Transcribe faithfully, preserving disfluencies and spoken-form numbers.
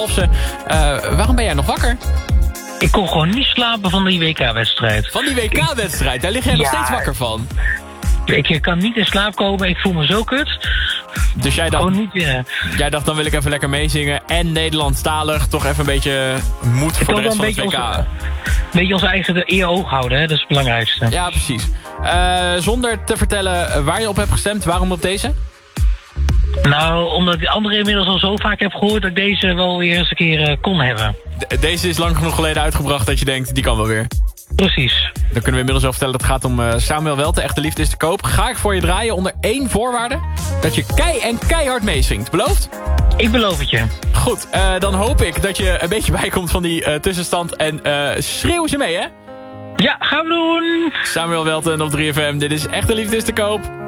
Uh, waarom ben jij nog wakker? Ik kon gewoon niet slapen van die W K-wedstrijd. Van die W K-wedstrijd? Daar lig jij ja, nog steeds wakker van? Ik kan niet in slaap komen, ik voel me zo kut. Dus jij dacht, niet, ja. jij dacht, dan wil ik even lekker meezingen. En Nederlandstalig, toch even een beetje moed voor de rest van het W K. Een beetje onze eigen eer hoog houden, hè? Dat is het belangrijkste. Ja, precies. Uh, zonder te vertellen waar je op hebt gestemd, waarom op deze? Nou, omdat ik de andere inmiddels al zo vaak heb gehoord dat ik deze wel weer eens een keer uh, kon hebben. De, deze is lang genoeg geleden uitgebracht dat je denkt, die kan wel weer. Precies. Dan kunnen we inmiddels wel vertellen dat het gaat om uh, Samuel Welte, Echte Liefde is te koop. Ga ik voor je draaien onder één voorwaarde. Dat je kei en keihard meezingt. Beloofd? Ik beloof het je. Goed, uh, dan hoop ik dat je een beetje bijkomt van die uh, tussenstand. En uh, schreeuw ze mee, hè? Ja, gaan we doen. Samuel Welte op drie F M. Dit is Echte Liefde is te koop.